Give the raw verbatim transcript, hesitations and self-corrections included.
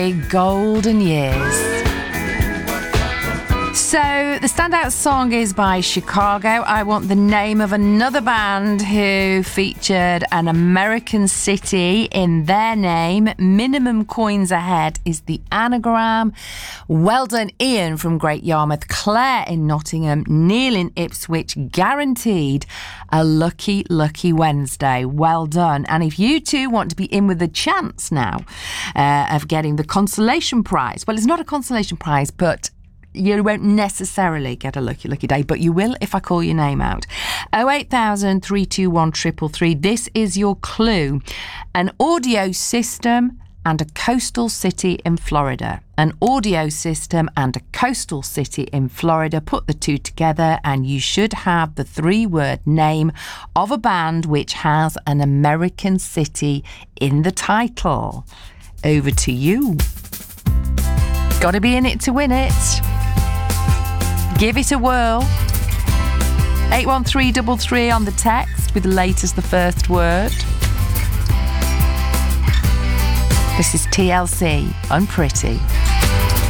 Golden Years. So, the standout song is by Chicago. I want the name of another band who featured an American city in their name. Minimum coins ahead is the anagram. Well done, Ian from Great Yarmouth, Claire in Nottingham, Neil in Ipswich. Guaranteed a lucky, lucky Wednesday. Well done. And if you too want to be in with a chance now uh, of getting the consolation prize, well, it's not a consolation prize, but you won't necessarily get a lucky, lucky day, but you will if I call your name out. oh eight thousand, three two one, three three three. This is your clue. An audio system and a coastal city in Florida. An audio system and a coastal city in Florida. Put the two together and you should have the three-word name of a band which has an American city in the title. Over to you. Got to be in it to win it. Give it a whirl. eight one three three three on the text with the latest, the first word. This is T L C, Unpretty.